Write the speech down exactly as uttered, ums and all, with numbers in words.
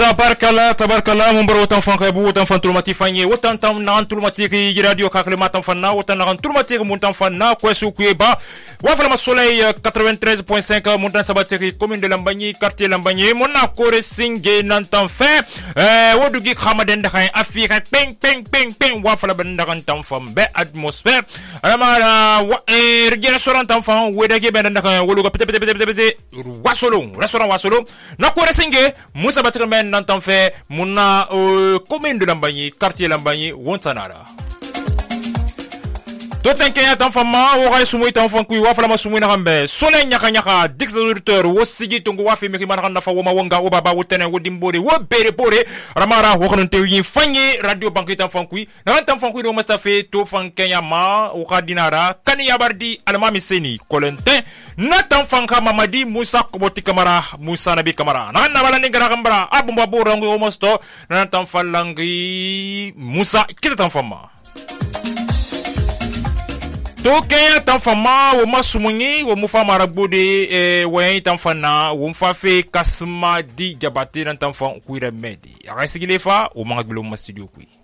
tabarkala tabarkala mun baro tan fanka bu tan fan tulmati fanye wotan tan nan tulmati ki radio kakle matan fanna wotan nan tulmati mun tan fanna ko su kueba wa fala soleil quatre-vingt-treize point cinq mun tan sabateri commune de Lambagny quartier Lambagny mon na ko resingé nan tan fe euh wodugi khamaden da khay afika ping ping ping ping wa fala ben da kan tan fam be atmosphère ala wa er restaurant tan fan wedage ben da kan wolugo pete pete pete pete wasolo restaurant wasolo na ko resingé musa batri men nan tan fe muna euh, commune de Lambagny quartier Lambagny wontanara to tenkenya tan fama wo ray sumu tan fan kuy wa fala ma sumu na kambe soleil nyaka nyaka dix auditeur wo sigi tungu wa fi mi man kan fa wo ma wonga wo baba wo tene wo dimbore wo bere bore ramara wo kan te yin fanyi radio banki tan fan kuy na tan fan kuy do mustafa to fan kenya ma wo kadinara kani yabardi almami seni kolente na tan fan ka mamadi musa koboti kamara musa nabi kamara na na bala ngara kambara abu babu rango wo mosto na tan falangi musa kita tan fama to kenya tan fama wo masumunyi wo mufa marabudi e wen tan fana wo mfa fe kasma di jabate nan tan fan kuira medi akasigile fa wo mangabilo ma studio kui